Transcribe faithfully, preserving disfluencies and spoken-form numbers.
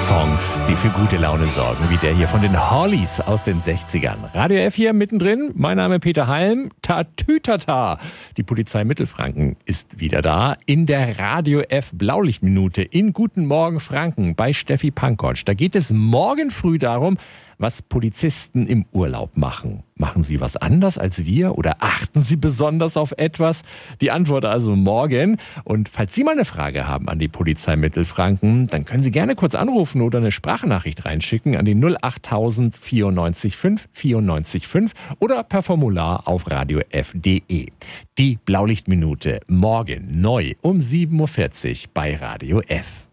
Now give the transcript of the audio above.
Songs, die für gute Laune sorgen, wie der hier von den Hollies aus den sechzigern. Radio F hier mittendrin, mein Name Peter Halm, Tatütata. Die Polizei Mittelfranken ist wieder da in der Radio F Blaulichtminute in Guten Morgen Franken bei Steffi Pankotsch. Da geht es morgen früh darum, was Polizisten im Urlaub machen. Machen sie was anders als wir oder achten sie besonders auf etwas? Die Antwort also morgen. Und falls Sie mal eine Frage haben an die Polizei Mittelfranken, dann können Sie gerne kurz anrufen oder eine Sprachnachricht reinschicken an die null achttausend vierundneunzig fünf vierundneunzig fünf oder per Formular auf radio f punkt de. Die Blaulichtminute morgen neu um sieben Uhr vierzig bei Radio F.